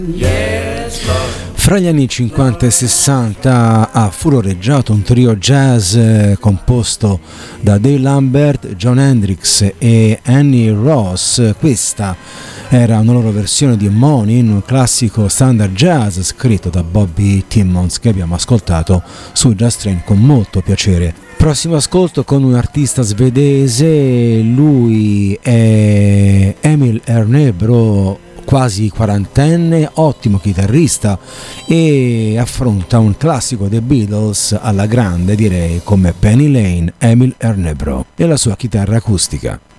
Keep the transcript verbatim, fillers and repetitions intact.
Fra gli anni cinquanta e sessanta ha furoreggiato un trio jazz composto da Dave Lambert, Jon Hendricks e Annie Ross. Questa era una loro versione di Money, un classico standard jazz scritto da Bobby Timmons, che abbiamo ascoltato su Jazz Train con molto piacere. Prossimo ascolto con un artista svedese, lui è Emil Ernebro, quasi quarantenne, ottimo chitarrista, e affronta un classico dei Beatles alla grande, direi, come Penny Lane. Emil Ernebro e la sua chitarra acustica.